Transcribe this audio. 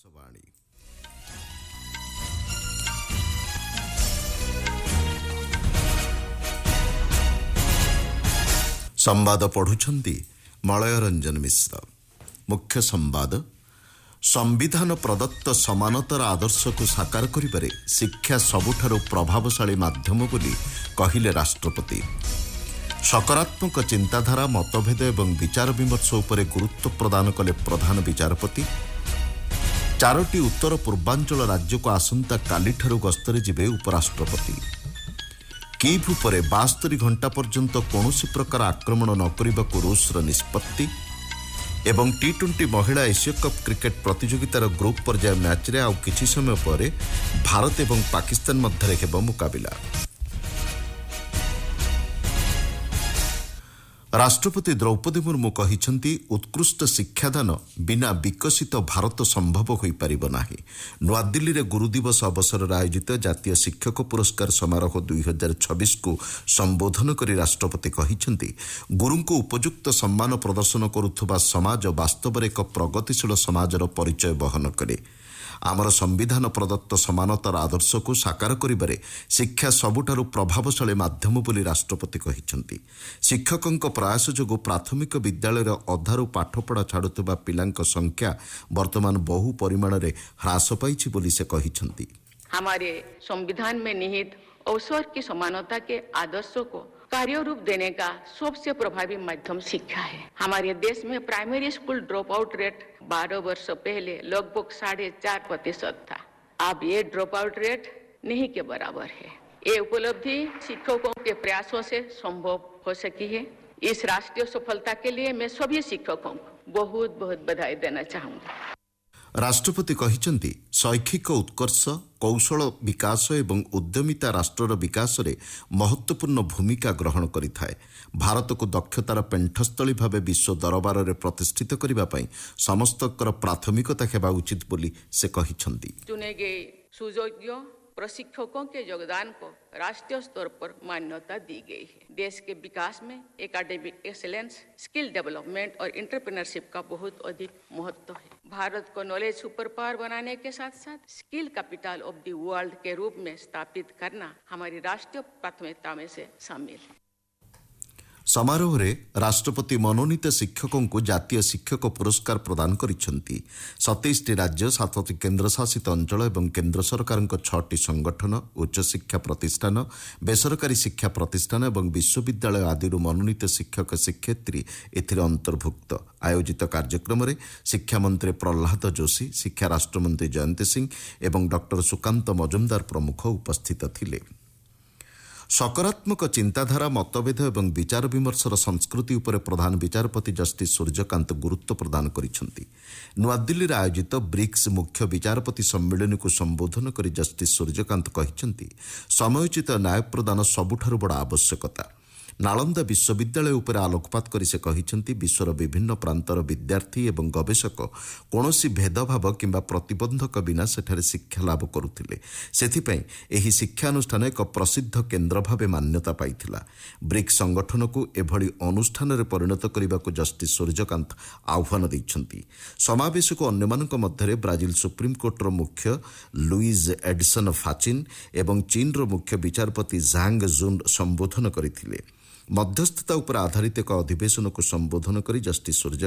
ଆକାଶବାଣୀ। ସମ୍ବାଦ ପଢୁଛନ୍ତି ମଳୟ ରଞ୍ଜନ ମିଶ୍ର। ମୁଖ୍ୟ ସମ୍ବାଦ। ସମ୍ବିଧାନ ପ୍ରଦତ୍ତ ସମାନତାର ଆଦର୍ଶକୁ ସାକାର କରିବାରେ ଶିକ୍ଷା ସବୁଠାରୁ ପ୍ରଭାବଶାଳୀ ମାଧ୍ୟମ ବୋଲି କହିଲେ ରାଷ୍ଟ୍ରପତି। ସକାରାତ୍ମକ ଚିନ୍ତାଧାରା, ମତଭେଦ ଏବଂ ବିଚାର ବିମର୍ଶ ଉପରେ ଗୁରୁତ୍ୱ ପ୍ରଦାନ କଲେ ପ୍ରଧାନ ବିଚାରପତି। 4ଟି ଉତ୍ତର ପୂର୍ବାଞ୍ଚଳ ରାଜ୍ୟକୁ ଆସନ୍ତାକାଲିଠାରୁ ଗସ୍ତରେ ଯିବେ ଉପରାଷ୍ଟ୍ରପତି। କିଭ୍ ଉପରେ 72 ଘଣ୍ଟା ପର୍ଯ୍ୟନ୍ତ କୌଣସି ପ୍ରକାର ଆକ୍ରମଣ ନ କରିବାକୁ ରୁଷର ନିଷ୍ପତ୍ତି। ଏବଂ ଟି-20 ମହିଳା ଏସୀୟ କପ୍ କ୍ରିକେଟ ପ୍ରତିଯୋଗିତାର ଗ୍ରୁପ୍ ପର୍ଯ୍ୟାୟ ମ୍ୟାଚ୍ରେ ଆଉ କିଛି ସମୟ ପରେ ଭାରତ ଏବଂ ପାକିସ୍ତାନ ମଧ୍ୟରେ ହେବ ମୁକାବିଲା। ରାଷ୍ଟ୍ରପତି ଦ୍ରୌପଦୀ ମୁର୍ମୁ କହିଛନ୍ତି, ଉତ୍କୃଷ୍ଟ ଶିକ୍ଷାଦାନ ବିନା ବିକଶିତ ଭାରତ ସମ୍ଭବ ହୋଇପାରିବ ନାହିଁ। ନୂଆଦିଲ୍ଲୀରେ ଗୁରୁଦିବସ ଅବସରରେ ଆୟୋଜିତ ଜାତୀୟ ଶିକ୍ଷକ ପୁରସ୍କାର ସମାରୋହ 2026କୁ ସମ୍ବୋଧନ କରି ରାଷ୍ଟ୍ରପତି କହିଛନ୍ତି, ଗୁରୁଙ୍କୁ ଉପଯୁକ୍ତ ସମ୍ମାନ ପ୍ରଦର୍ଶନ କରୁଥିବା ସମାଜ ବାସ୍ତବରେ ଏକ ପ୍ରଗତିଶୀଳ ସମାଜର ପରିଚୟ ବହନ କରେ। ଆମର ସମ୍ବିଧାନ ପ୍ରଦତ୍ତ ସମାନତାର ଆଦର୍ଶକୁ ସାକାର କରିବାରେ ଶିକ୍ଷା ସବୁଠାରୁ ପ୍ରଭାବଶାଳୀ ମାଧ୍ୟମ ବୋଲି ରାଷ୍ଟ୍ରପତି କହିଛନ୍ତି। ଶିକ୍ଷକଙ୍କ ପ୍ରୟାସ ଯୋଗୁଁ ପ୍ରାଥମିକ ବିଦ୍ୟାଳୟରେ ଅଧାରୁ ପାଠପଢ଼ା ଛାଡୁଥିବା ପିଲାଙ୍କ ସଂଖ୍ୟା ବର୍ତ୍ତମାନ ବହୁ ପରିମାଣରେ ହ୍ରାସ ପାଇଛି ବୋଲି ସେ କହିଛନ୍ତି। हमारे संविधान में निहित अवसर की समानता के आदर्शों को कार्य रूप देने का सबसे प्रभावी माध्यम शिक्षा है। हमारे देश में primary school drop out rate 12 वर्ष पहले लगभग 4.5% था। अब ये ड्रॉप आउट रेट नहीं के बराबर है। ये उपलब्धि शिक्षकों के प्रयासों से संभव हो सकी है। इस राष्ट्रीय सफलता के लिए मैं सभी शिक्षकों को बहुत बहुत बधाई देना चाहूंगा। ରାଷ୍ଟ୍ରପତି କହିଛନ୍ତି, ଶୈକ୍ଷିକ ଉତ୍କର୍ଷ, କୌଶଳ ବିକାଶ ଏବଂ ଉଦ୍ୟମିତା ରାଷ୍ଟ୍ରର ବିକାଶରେ ମହତ୍ୱପୂର୍ଣ୍ଣ ଭୂମିକା ଗ୍ରହଣ କରିଥାଏ। ଭାରତକୁ ଦକ୍ଷତାର ପେଣ୍ଠସ୍ଥଳୀ ଭାବେ ବିଶ୍ୱ ଦରବାରରେ ପ୍ରତିଷ୍ଠିତ କରିବା ପାଇଁ ସମସ୍ତଙ୍କର ପ୍ରାଥମିକତା ହେବା ଉଚିତ ବୋଲି ସେ କହିଛନ୍ତି। चुने गए सुयोग्य प्रशिक्षकों के योगदान को राष्ट्रीय स्तर पर मान्यता दी गई है। देश के विकास में एकेडमिक एक्सेलेंस, स्किल डेवलपमेंट और एंटरप्रेन्योरशिप का बहुत अधिक महत्व है। भारत को नॉलेज सुपर पावर बनाने के साथ साथ skill capital of the world के रूप में स्थापित करना हमारी राष्ट्रीय प्राथमिकता में से शामिल है। ସମାରୋହରେ ରାଷ୍ଟ୍ରପତି ମନୋନୀତ ଶିକ୍ଷକଙ୍କୁ ଜାତୀୟ ଶିକ୍ଷକ ପୁରସ୍କାର ପ୍ରଦାନ କରିଛନ୍ତି। 27ଟି ରାଜ୍ୟ, 7ଟି କେନ୍ଦ୍ରଶାସିତ ଅଞ୍ଚଳ ଏବଂ କେନ୍ଦ୍ର ସରକାରଙ୍କ 6ଟି ସଂଗଠନ, ଉଚ୍ଚଶିକ୍ଷା ପ୍ରତିଷ୍ଠାନ, ବେସରକାରୀ ଶିକ୍ଷା ପ୍ରତିଷ୍ଠାନ ଏବଂ ବିଶ୍ୱବିଦ୍ୟାଳୟ ଆଦିରୁ ମନୋନୀତ ଶିକ୍ଷକ ଶିକ୍ଷୟିତ୍ରୀ ଏଥିରେ ଅନ୍ତର୍ଭୁକ୍ତ। ଆୟୋଜିତ କାର୍ଯ୍ୟକ୍ରମରେ ଶିକ୍ଷାମନ୍ତ୍ରୀ ପ୍ରହ୍ଲାଦ ଯୋଶୀ, ଶିକ୍ଷା ରାଷ୍ଟ୍ରମନ୍ତ୍ରୀ ଜୟନ୍ତ ସିଂ ଏବଂ ଡକ୍ଟର ସୁକାନ୍ତ ମଜୁମଦାର ପ୍ରମୁଖ ଉପସ୍ଥିତ ଥିଲେ। ସକାରାତ୍ମକ ଚିନ୍ତାଧାରା, ମତଭେଦ ଏବଂ ବିଚାର ବିମର୍ଶର ସଂସ୍କୃତି ଉପରେ ପ୍ରଧାନ ବିଚାରପତି ଜଷ୍ଟିସ୍ ସୂର୍ଯ୍ୟକାନ୍ତ ଗୁରୁତ୍ୱ ପ୍ରଦାନ କରିଛନ୍ତି। ନୂଆଦିଲ୍ଲୀରେ ଆୟୋଜିତ ବ୍ରିକ୍ସ ମୁଖ୍ୟ ବିଚାରପତି ସମ୍ମିଳନୀକୁ ସମ୍ବୋଧନ କରି ଜଷ୍ଟିସ୍ ସୂର୍ଯ୍ୟକାନ୍ତ କହିଛନ୍ତି, ସମୟୋଚିତ ନ୍ୟାୟ ପ୍ରଦାନ ସବୁଠାରୁ ବଡ଼ ଆବଶ୍ୟକତା। ନାଳନ୍ଦା ବିଶ୍ୱବିଦ୍ୟାଳୟ ଉପରେ ଆଲୋକପାତ କରି ସେ କହିଛନ୍ତି, ବିଶ୍ୱର ବିଭିନ୍ନ ପ୍ରାନ୍ତର ବିଦ୍ୟାର୍ଥୀ ଏବଂ ଗବେଷକ କୌଣସି ଭେଦଭାବ କିମ୍ବା ପ୍ରତିବନ୍ଧକ ବିନା ସେଠାରେ ଶିକ୍ଷା ଲାଭ କରୁଥିଲେ। ସେଥିପାଇଁ ଏହି ଶିକ୍ଷାନୁଷ୍ଠାନ ଏକ ପ୍ରସିଦ୍ଧ କେନ୍ଦ୍ର ଭାବେ ମାନ୍ୟତା ପାଇଥିଲା। ବ୍ରିକ୍ସ ସଂଗଠନକୁ ଏଭଳି ଅନୁଷ୍ଠାନରେ ପରିଣତ କରିବାକୁ ଜଷ୍ଟିସ୍ ସୂର୍ଯ୍ୟକାନ୍ତ ଆହ୍ୱାନ ଦେଇଛନ୍ତି। ସମାବେଶକୁ ଅନ୍ୟମାନଙ୍କ ମଧ୍ୟରେ ବ୍ରାଜିଲ ସୁପ୍ରିମକୋର୍ଟର ମୁଖ୍ୟ ଲୁଇଜ୍ ଏଡସନ୍ ଫାଚିନ୍ ଏବଂ ଚୀନର ମୁଖ୍ୟ ବିଚାରପତି ଝାଙ୍ଗ ଜୁନ୍ ସମ୍ବୋଧନ କରିଥିଲେ। ମଧ୍ୟସ୍ଥତା ଉପରେ ଆଧାରିତ ଏକ ଅଧିବେଶନକୁ ସମ୍ବୋଧନ କରି ଜଷ୍ଟିସ୍ ସୂର୍ଯ୍ୟ